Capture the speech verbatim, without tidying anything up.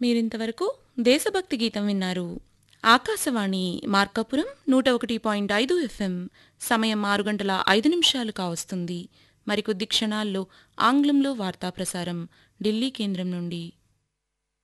మీరింతవరకు దేశభక్తి గీతం విన్నారు. ఆకాశవాణి మార్కాపురం నూట ఒకటి పాయింట్ ఐదు ఎఫ్ఎం. సమయం ఆరు గంటల ఐదు నిమిషాలు కావస్తుంది. మరికొద్ది క్షణాల్లో ఆంగ్లంలో వార్తా ప్రసారం ఢిల్లీ కేంద్రం నుండి.